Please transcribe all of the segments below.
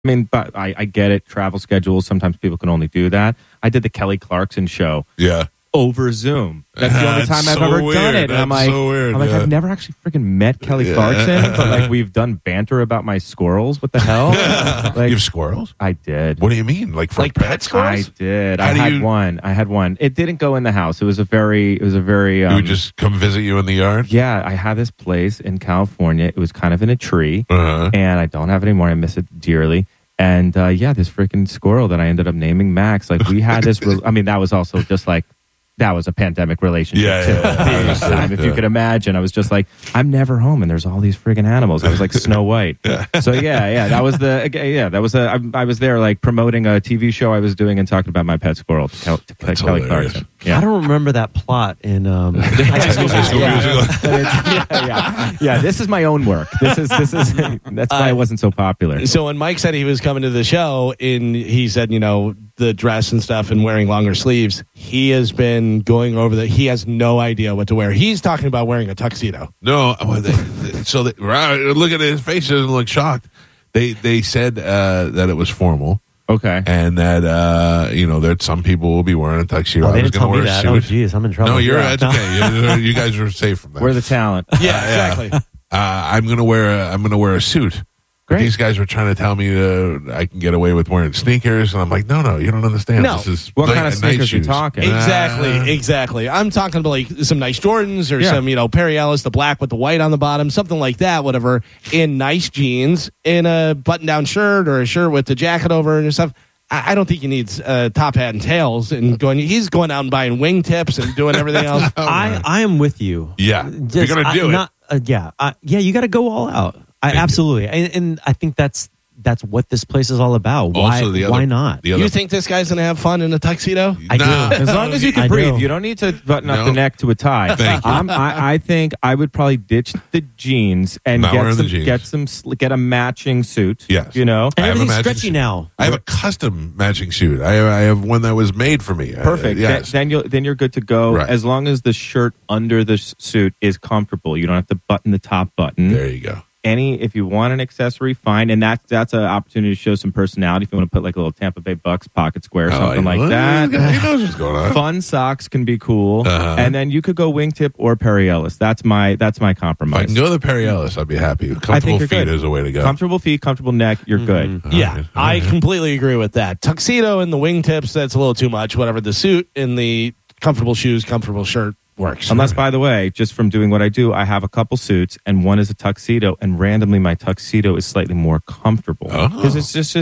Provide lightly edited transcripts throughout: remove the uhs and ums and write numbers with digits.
I mean, but I get it. Travel schedules. Sometimes people can only do that. I did the Kelly Clarkson show. Yeah. Over Zoom. That's the only time I've ever done it. And I'm like, I've never actually freaking met Kelly Clarkson, but like we've done banter about my squirrels. What the hell? Like, you have squirrels? I did. What do you mean? Like pet squirrels? I did. I had one. It didn't go in the house. It was a very. He would just come visit you in the yard? Yeah, I had this place in California. It was kind of in a tree, and I don't have it anymore. I miss it dearly. And this freaking squirrel that I ended up naming Max. Like we had this. I mean, that was also just like. That was a pandemic relationship too. If you could imagine, I was just like, I'm never home, and there's all these friggin' animals. I was like Snow White. So that was I was there like promoting a TV show I was doing and talking about my pet squirrel, Kelly Clarkson. Yeah. I don't remember that plot in High School Musical. This is my own work. This is that's why it wasn't so popular. So when Mike said he was coming to the show, he said, the dress and stuff and wearing longer sleeves, he has been going over he has no idea what to wear. He's talking about wearing a tuxedo. No, look at his face; he doesn't look shocked. They said that it was formal. Okay, and that that some people will be wearing a tuxedo. They didn't tell me that. Oh, geez, I'm in trouble. No, that's okay. You guys are safe from that. We're the talent. Yeah, exactly. I'm gonna wear a suit. These guys were trying to tell me I can get away with wearing sneakers, and I'm like, no, you don't understand. No. This is what kind of sneakers are you talking? Exactly. I'm talking about like some nice Jordans or some, Perry Ellis, the black with the white on the bottom, something like that, whatever, in nice jeans, in a button-down shirt or a shirt with the jacket over it and stuff. I don't think he needs top hat and tails and he's going out and buying wingtips and doing everything else. I am with you. Yeah. You're going to do it. You got to go all out. Absolutely, and I think that's what this place is all about. Why not? You think this guy's going to have fun in a tuxedo? I do. As long as you can breathe. You don't need to button up the neck to a tie. Thank you. I think I would probably ditch the jeans and get a matching suit. Yes. And everything's stretchy now. I have a custom matching suit. I have one that was made for me. Perfect. Yes. Then you're good to go. Right. As long as the shirt under the suit is comfortable. You don't have to button the top button. There you go. If you want an accessory, fine, and that's an opportunity to show some personality. If you want to put like a little Tampa Bay Bucks pocket square, something like that. He knows what's going on. Fun socks can be cool, and then you could go wingtip or Perry Ellis. That's my compromise. If I can go to Perry Ellis, I'd be happy. Comfortable feet is a way to go. Comfortable feet, comfortable neck, you're good. Yeah, I completely agree with that. Tuxedo and the wingtips, that's a little too much. Whatever, the suit and the comfortable shoes, comfortable shirt. Works. Unless, by the way, just from doing what I do, I have a couple suits, and one is a tuxedo, and randomly my tuxedo is slightly more comfortable because it's just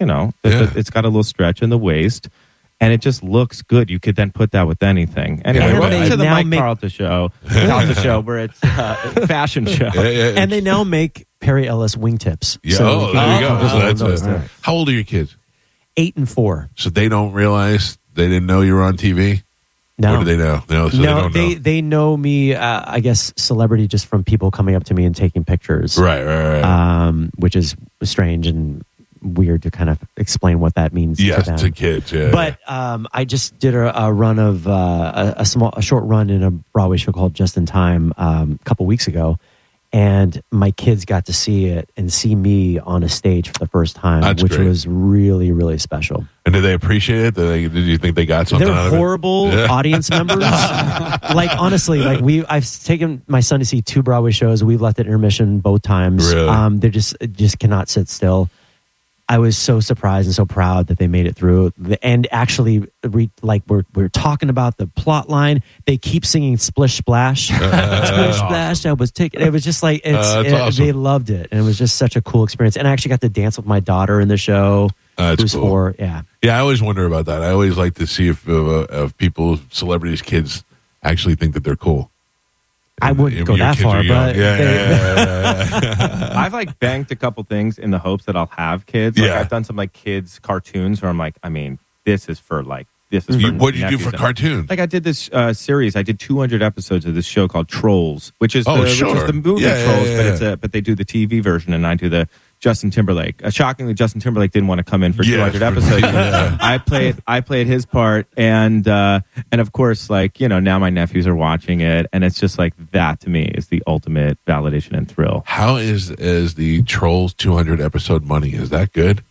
it's got a little stretch in the waist, and it just looks good. You could then put that with anything. Anyway, welcome to the Mike Carlton show, where it's a fashion show, and they now make Perry Ellis wingtips. Yeah, so there you go. How old are your kids? 8 and 4. So they don't realize they didn't know you were on TV. No. Or do they know? No, so they know me, I guess, celebrity just from people coming up to me and taking pictures. Right. Which is strange and weird to kind of explain what that means to them. To kids, yeah. But I just did a run of a short run in a Broadway show called Just in Time a couple weeks ago. And my kids got to see it and see me on a stage for the first time, which was really, really special. And did they appreciate it? Did you think they got something out of it? They're horrible audience members. Like, honestly, I've taken my son to see 2 Broadway shows. We've left at intermission both times. Really? They just cannot sit still. I was so surprised and so proud that they made it through. And actually, we're talking about the plot line. They keep singing "Splish Splash," "Splish Splash." It was just like awesome. They loved it, and it was just such a cool experience. And I actually got to dance with my daughter in the show. Who's cool. 4. Yeah. I always wonder about that. I always like to see if people, celebrities, kids, actually think that they're cool. I wouldn't go that far, but I've banked a couple things in the hopes that I'll have kids. I've done some kids cartoons where I'm like, this is for what did you do for cartoons? I did this series. I did 200 episodes of this show called Trolls, which is the movie Trolls, but they do the TV version, and I do the Justin Timberlake. Shockingly, Justin Timberlake didn't want to come in for 200 episodes. I played his part, and of course, now my nephews are watching it, and it's just that to me is the ultimate validation and thrill. How is the Trolls 200 episode money? Is that good?